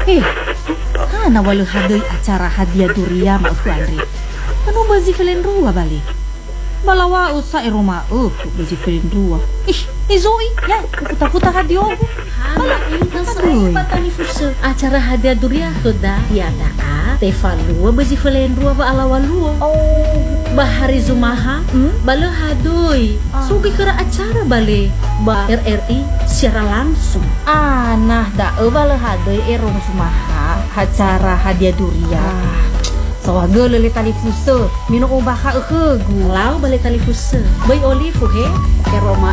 Eh, hana walau hadai acara hadiah duria mak aku Andre. Anu bazi kalian rua balik. Balawa usa rumah bazi kalian rua. Zoe ya, putar-putar radio. Hala, kan saya patani fuso. Acara hadiah duria sudah ya daa. Tevalua bazi kalian rua ba alawalua. Bahari Zumaha, balo hadoi. Sugi kera acara bale ba RRI secara langsung. Nah, balo hadai erong Zumaha acara hadiah duria. Sawaga lele tali fuso, minum ubah ka gu. Lau bale tali fuso. Bay olive he, ke Roma